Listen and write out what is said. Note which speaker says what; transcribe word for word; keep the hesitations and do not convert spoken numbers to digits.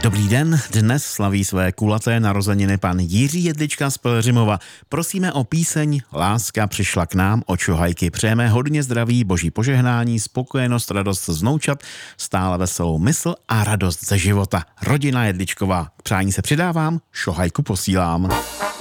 Speaker 1: Dobrý den, dnes slaví své kulaté narozeniny pan Jiří Jedlička z Pelhřimova. Prosíme o píseň Láska přišla k nám od Šohajky. Přejeme hodně zdraví, boží požehnání, spokojenost, radost z vnoučat, stále veselou mysl a radost ze života. Rodina Jedličková. K přání se přidávám, Šohajku posílám.